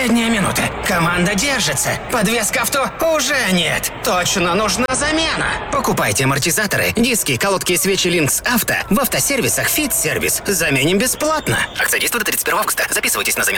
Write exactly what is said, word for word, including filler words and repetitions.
Последняя минута. Команда держится. Подвеска авто уже нет. Точно нужна замена. Покупайте амортизаторы, диски, колодки и свечи Линкс Авто в автосервисах Fit Service. Заменим бесплатно. Акция действует до тридцать первого августа. Записывайтесь на замену.